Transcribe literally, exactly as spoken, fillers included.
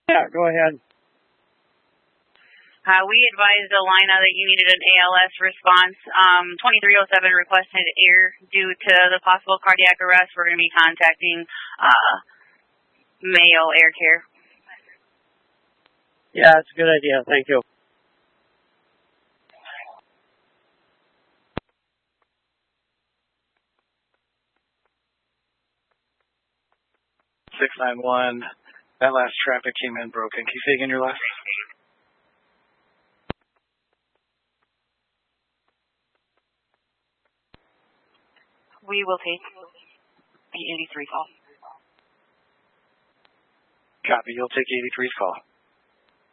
Yeah, go ahead. Uh, we advised Alina that you needed an A L S response. Um, twenty-three oh seven requested air due to the possible cardiac arrest. We're going to be contacting uh, Mayo Air Care. Yeah, it's a good idea. Thank you. six nine one, that last traffic came in broken. Can you say again your last? We will take the eighty-three call. Copy. You'll take eighty-three's call.